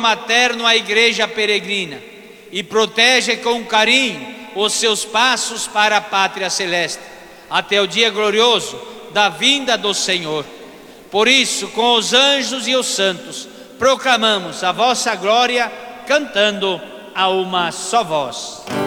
materno a igreja peregrina e protege com carinho os seus passos para a pátria celeste, até o dia glorioso da vinda do Senhor. Por isso, com os anjos e os santos, proclamamos a vossa glória, cantando a uma só voz.